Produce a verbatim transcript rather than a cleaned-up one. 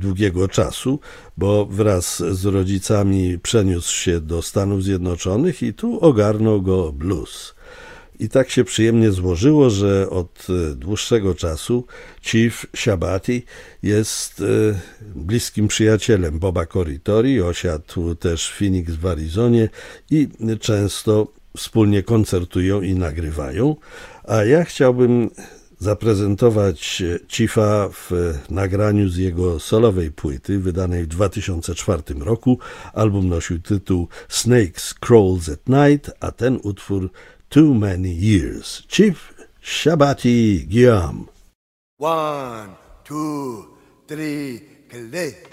długiego czasu, bo wraz z rodzicami przeniósł się do Stanów Zjednoczonych i tu ogarnął go blues. I tak się przyjemnie złożyło, że od dłuższego czasu Chief Shabati jest bliskim przyjacielem Boba Corritore, osiadł też w Phoenix w Arizonie i często wspólnie koncertują i nagrywają, a ja chciałbym zaprezentować Chiefa w nagraniu z jego solowej płyty wydanej w dwa tysiące czwartym roku. Album nosił tytuł Snakes Crawls at Night, a ten utwór Too Many Years. Chief Shabati Guillaume. One, two, three, click.